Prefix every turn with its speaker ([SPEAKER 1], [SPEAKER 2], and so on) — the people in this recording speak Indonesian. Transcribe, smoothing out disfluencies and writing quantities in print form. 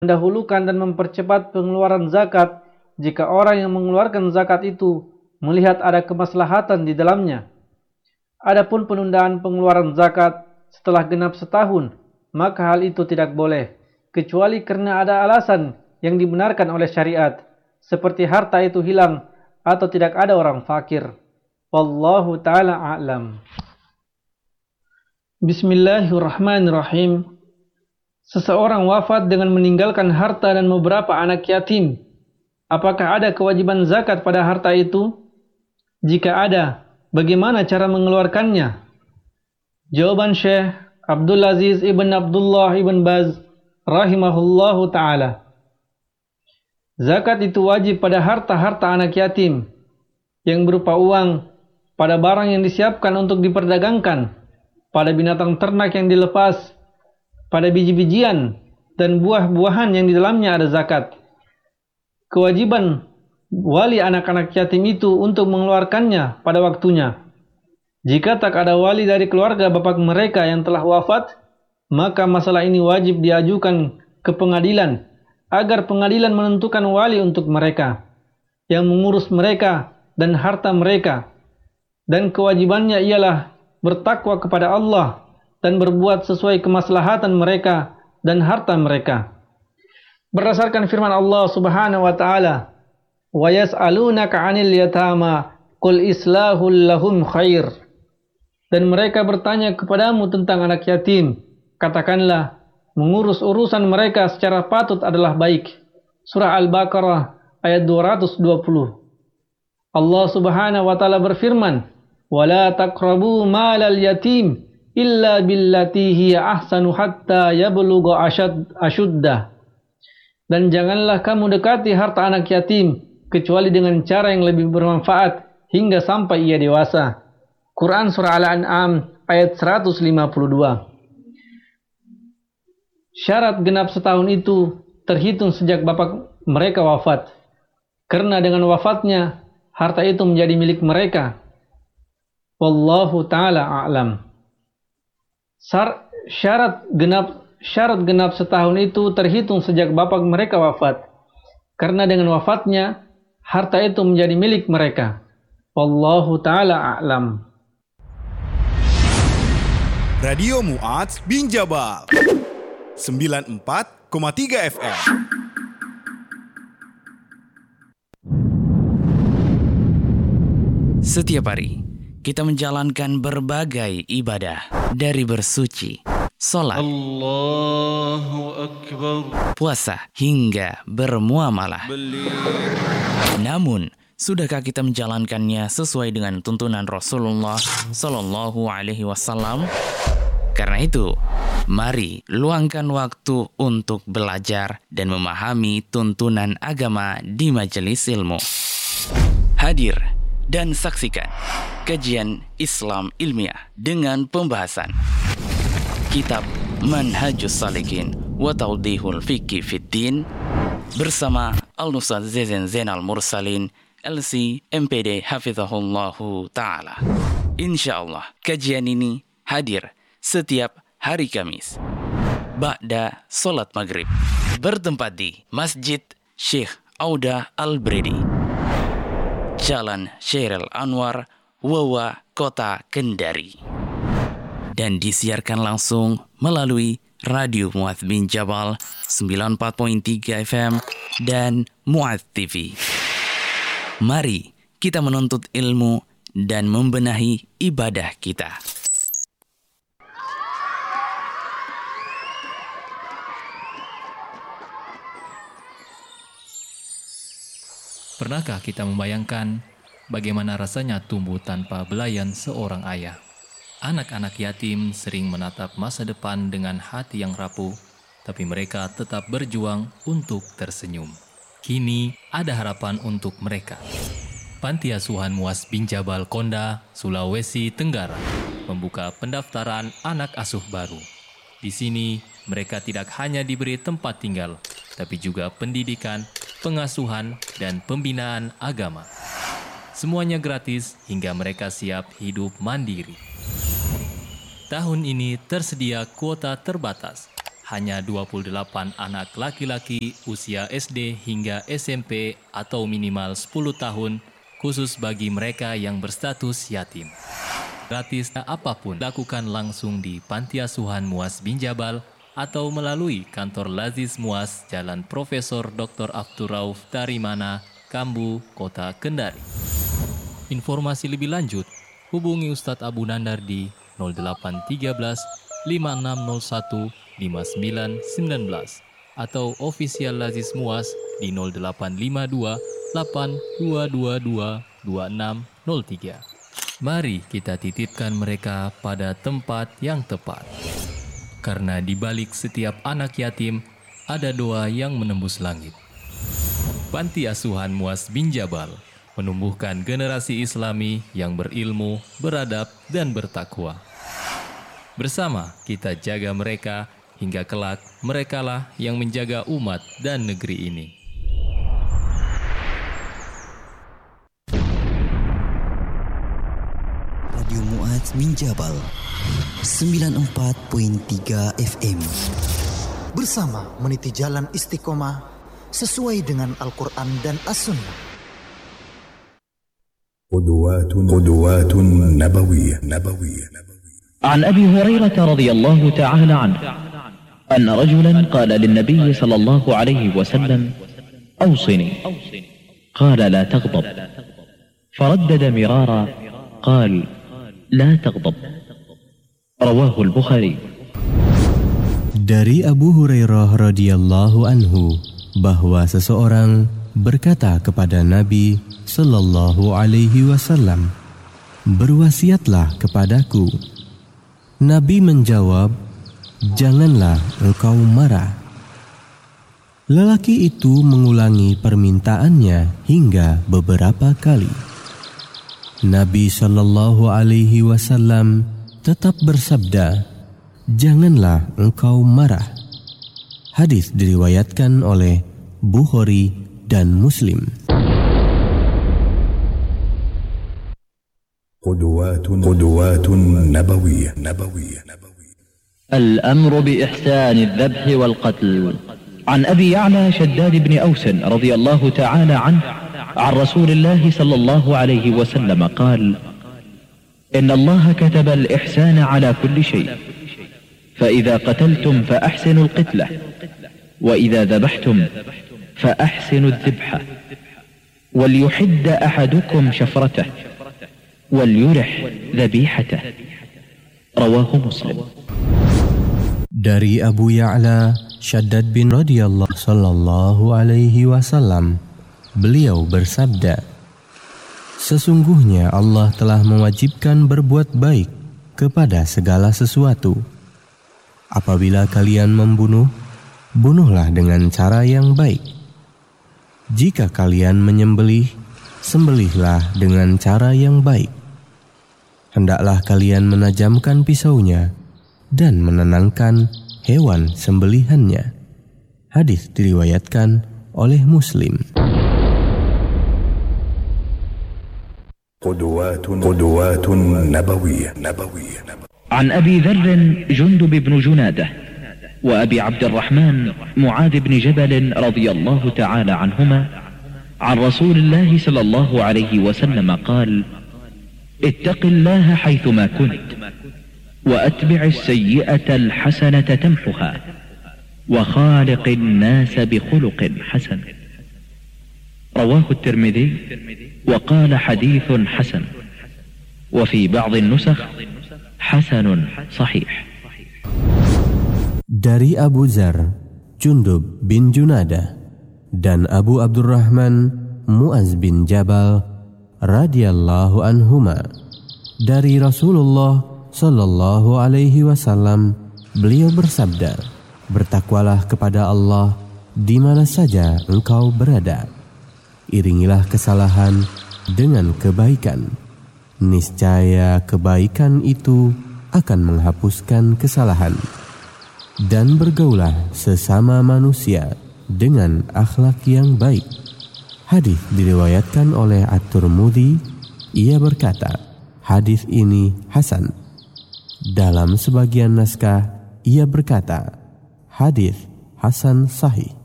[SPEAKER 1] mendahulukan dan mempercepat pengeluaran zakat jika orang yang mengeluarkan zakat itu melihat ada kemaslahatan di dalamnya. Adapun penundaan pengeluaran zakat setelah genap setahun, maka hal itu tidak boleh, kecuali karena ada alasan yang dibenarkan oleh syariat, seperti harta itu hilang atau tidak ada orang fakir. Wallahu ta'ala a'lam. Bismillahirrahmanirrahim. Seseorang wafat dengan meninggalkan harta dan beberapa anak yatim. Apakah ada kewajiban zakat pada harta itu? Jika ada, bagaimana cara mengeluarkannya? Jawaban Syekh Abdul Aziz ibn Abdullah ibn Baz rahimahullahu ta'ala. Zakat itu wajib pada harta-harta anak yatim yang berupa uang, pada barang yang disiapkan untuk diperdagangkan, pada binatang ternak yang dilepas, pada biji-bijian dan buah-buahan yang di dalamnya ada zakat. Kewajiban wali anak-anak yatim itu untuk mengeluarkannya pada waktunya. Jika tak ada wali dari keluarga bapak mereka yang telah wafat, maka masalah ini wajib diajukan ke pengadilan agar pengadilan menentukan wali untuk mereka yang mengurus mereka dan harta mereka. Dan kewajibannya ialah bertakwa kepada Allah dan berbuat sesuai kemaslahatan mereka dan harta mereka. Berdasarkan firman Allah Subhanahu wa taala, "Wa yas'alunaka 'anil yatama qul islahul lahum khair." Dan mereka bertanya kepadamu tentang anak yatim, katakanlah mengurus urusan mereka secara patut adalah baik. Surah Al-Baqarah ayat 220. Allah Subhanahu wa taala berfirman, "Wala taqrabu malal yatim illa billati hiya ahsanu hatta yablugha ashuddah." Dan janganlah kamu dekati harta anak yatim kecuali dengan cara yang lebih bermanfaat hingga sampai ia dewasa. Quran surah Al-An'am ayat 152. Syarat genap setahun itu terhitung sejak bapak mereka wafat. Karena dengan wafatnya harta itu menjadi milik mereka. Wallahu ta'ala a'lam. Syarat genap setahun itu terhitung sejak bapak mereka wafat. Karena dengan wafatnya harta itu menjadi milik mereka. Wallahu ta'ala a'lam.
[SPEAKER 2] Radio Mu'adz bin Jabal 94,3 FM.
[SPEAKER 3] Setiap hari kita menjalankan berbagai ibadah, dari bersuci, sholat,
[SPEAKER 4] Allahu Akbar,
[SPEAKER 3] puasa hingga bermuamalah. Namun, sudahkah kita menjalankannya sesuai dengan tuntunan Rasulullah Sallallahu Alaihi Wasallam? Karena itu, mari luangkan waktu untuk belajar dan memahami tuntunan agama di majelis ilmu. Hadir dan saksikan kajian Islam ilmiah dengan pembahasan Kitab Manhajus Salikin wa Tawdihul Fiqhi Fiddin bersama Al-Ustaz Zezen Zainal Mursalin LC MPD Hafizahullahu Ta'ala. Insyaallah kajian ini hadir setiap hari Kamis ba'da sholat maghrib, bertempat di Masjid Syekh Auda Al-Bredi, Jalan Syairil Anwar, Wawa, Kota Kendari, dan disiarkan langsung melalui Radio Mu'adz bin Jabal 94.3 FM dan Mu'adz TV. Mari kita menuntut ilmu dan membenahi ibadah kita.
[SPEAKER 5] Pernahkah kita membayangkan bagaimana rasanya tumbuh tanpa belayan seorang ayah? Anak-anak yatim sering menatap masa depan dengan hati yang rapuh, tapi mereka tetap berjuang untuk tersenyum. Kini ada harapan untuk mereka. Panti Asuhan Mu'adz bin Jabal Konda, Sulawesi Tenggara, membuka pendaftaran anak asuh baru. Di sini, mereka tidak hanya diberi tempat tinggal, tapi juga pendidikan, pengasuhan, dan pembinaan agama. Semuanya gratis hingga mereka siap hidup mandiri. Tahun ini tersedia kuota terbatas. hanya 28 anak laki-laki usia SD hingga SMP atau minimal 10 tahun, khusus bagi mereka yang berstatus yatim. Gratis apapun lakukan langsung di Panti Asuhan Muas bin Jabal atau melalui kantor Lazis Muas, Jalan Profesor Dr. Abdur Rauf Tarimana, Kambu, Kota Kendari. Informasi lebih lanjut, hubungi Ustadz Abu Nandar di 0813 5601 5919 atau official Lazis Muas di 0852 8222 2603. Mari kita titipkan mereka pada tempat yang tepat. Karena di balik setiap anak yatim ada doa yang menembus langit. Panti Asuhan Muas bin Jabal menumbuhkan generasi Islami yang berilmu, beradab, dan bertakwa. Bersama kita jaga mereka hingga kelak merekalah yang menjaga umat dan negeri ini.
[SPEAKER 6] Radio Muaz bin Jabal 94.3 FM. Bersama meniti jalan istiqomah sesuai dengan Al-Quran dan As-Sunnah.
[SPEAKER 7] قدوات نبوية.
[SPEAKER 8] عن أبي هريرة رضي الله تعالى عنه أن رجلا قال للنبي صلى الله عليه وسلم أوصني، قال لا تغضب، فردد مرارا قال لا تغضب، رواه البخاري.
[SPEAKER 9] Dari Abu Hurairah radhiyallahu anhu bahwa seseorang berkata kepada Nabi sallallahu alaihi wasallam, "Berwasiatlah kepadaku." Nabi menjawab, "Janganlah engkau marah." Lelaki itu mengulangi permintaannya hingga beberapa kali. Nabi sallallahu alaihi wasallam tetap bersabda, "Janganlah engkau marah." Hadis diriwayatkan oleh Bukhari dan Muslim.
[SPEAKER 7] قدوات نبوية.
[SPEAKER 8] الأمر بإحسان الذبح والقتل. عن أبي يعلى شداد بن أوس رضي الله تعالى عنه عن رسول الله صلى الله عليه وسلم قال: إن الله كتب الإحسان على كل شيء، فإذا قتلتم فأحسنوا القتلة، وإذا ذبحتم فأحسنوا الذبحة، وليحد أحدكم شفرته وليرح ذبيحته. رواه مسلم.
[SPEAKER 9] Dari Abu Ya'la Shaddad bin radhiyallahu sallallahu alaihi wasallam, beliau bersabda, "Sesungguhnya Allah telah mewajibkan berbuat baik kepada segala sesuatu. Apabila kalian membunuh, bunuhlah dengan cara yang baik. Jika kalian menyembelih, sembelihlah dengan cara yang baik. Hendaklah kalian menajamkan pisaunya dan menenangkan hewan sembelihannya." Hadis diriwayatkan oleh Muslim.
[SPEAKER 7] قدوات نبوية.
[SPEAKER 8] عن أبي ذر جندب بن جنادة وأبي عبد الرحمن معاذ بن جبل رضي الله تعالى عنهما عن رسول الله صلى الله عليه وسلم قال: اتق الله حيثما كنت، وأتبع السيئة الحسنة تمحها، وخالق الناس بخلق حسن. رواه الترمذي وقال حديث حسن، وفي بعض النسخ حسن صحيح.
[SPEAKER 9] Dari Abu Dzar, Jundub bin Junadah, dan Abu Abdurrahman Muaz bin Jabal radhiyallahu anhuma, dari Rasulullah sallallahu alaihi wasallam, beliau bersabda, "Bertakwalah kepada Allah di mana saja engkau berada. Iringilah kesalahan dengan kebaikan. Niscaya kebaikan itu akan menghapuskan kesalahan. Dan bergaulah sesama manusia dengan akhlak yang baik." Hadis diriwayatkan oleh At-Tirmidzi. Ia berkata, hadis ini hasan. Dalam sebagian naskah ia berkata, Hadis Hasan Sahih.